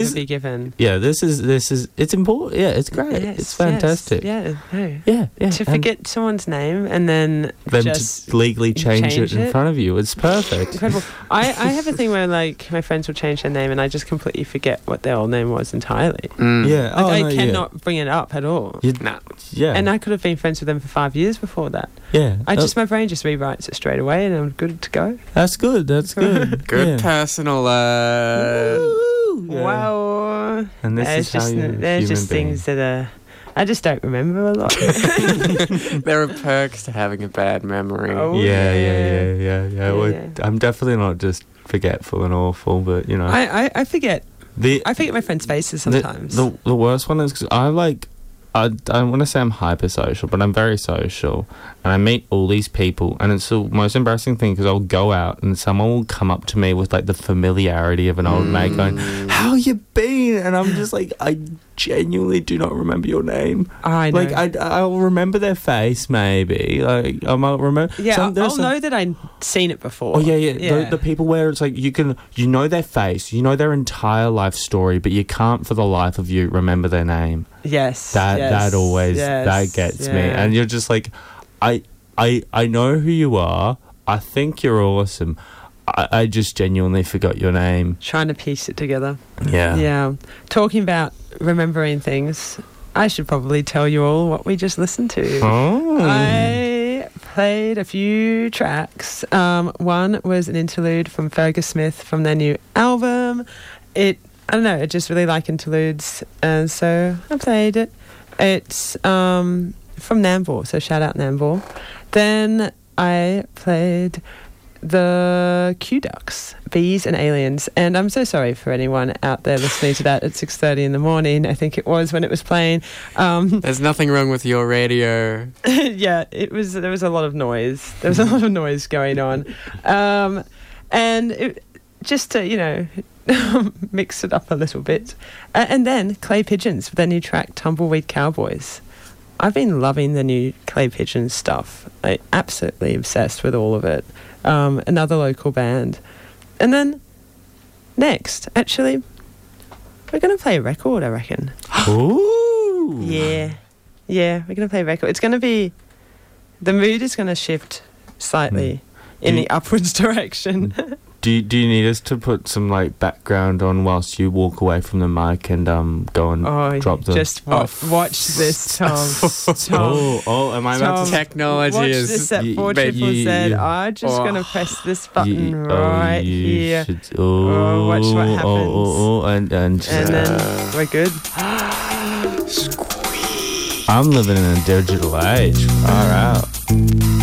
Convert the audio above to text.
be given. Yeah, this is it's important. Yeah, it's great. Yes, it's fantastic. Yes, yeah, no. Yeah. To forget someone's name and then just to legally change it in front of you. It's perfect. Incredible. I have a thing where like my friends will change their name and I just completely forget what their old name was entirely. Yeah. Like, I cannot bring it up at all. Yeah. And I could have been friends with them for 5 years before that. Yeah. My brain just rewrites it straight away and I'm good to go. That's good. Good personal. Wow. And this is there's just things that I just don't remember a lot. There are perks to having a bad memory. Oh, yeah. Well, I'm definitely not just forgetful and awful, but you know, I forget. I forget my friends' faces sometimes. The worst one is because I don't want to say I'm hypersocial, but I'm very social, and I meet all these people, and it's the most embarrassing thing because I'll go out and someone will come up to me with like the familiarity of an old mate going, "How you been?" And I'm just like, I genuinely do not remember your name. I know. Like I'll remember their face maybe. Like I might remember. Yeah, I'll know that I've seen it before. Oh yeah. The people where it's like you know their face, you know their entire life story, but you can't for the life of you remember their name. Yes. That always that gets me, and you're just like, I know who you are. I think you're awesome. I just genuinely forgot your name. Trying to piece it together. Yeah. Yeah. Talking about remembering things, I should probably tell you all what we just listened to. Oh. I played a few tracks. One was an interlude from Fergus Smith from their new album. I don't know, I just really like interludes, and so I played it. It's from Nambour, so shout out Nambour. Then I played the Q-Ducks, Bees and Aliens, and I'm so sorry for anyone out there listening to that at 6:30 in the morning. I think it was when it was playing. There's nothing wrong with your radio. Yeah, there was a lot of noise. There was a lot of noise going on, and just to mix it up a little bit, and then Clay Pigeons with their new track Tumbleweed Cowboys. I've been loving the new Clay Pigeons stuff. I'm absolutely obsessed with all of it. Another local band. And then next, actually, we're going to play a record, I reckon. Ooh. Yeah, we're going to play a record. It's going to be, the mood is going to shift slightly in the upwards direction. Do you need us to put some like background on whilst you walk away from the mic and go and drop the... Just watch this, Tom. Am I about to... Technology watch is... this at 4ZZZ. I'm just going to press this button right here. Watch what happens. And then we're good. I'm living in a digital age. Far out.